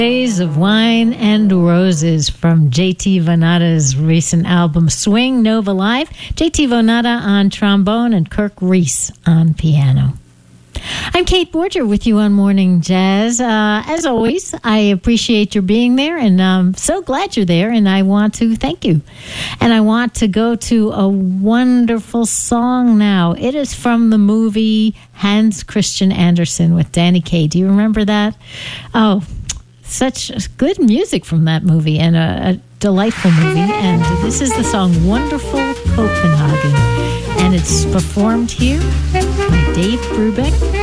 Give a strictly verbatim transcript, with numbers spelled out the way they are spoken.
Days of Wine and Roses from J T Vonata's recent album Swing Nova Live. J T Vonata on trombone and Kirk Reese on piano. I'm Kate Borger with you on Morning Jazz. Uh, as always, I appreciate your being there, and I'm so glad you're there, and I want to thank you. And I want to go to a wonderful song now. It is from the movie Hans Christian Andersen with Danny Kaye. Do you remember that? Oh, such good music from that movie, and a, a delightful movie. And this is the song Wonderful Copenhagen. And it's performed here by Dave Brubeck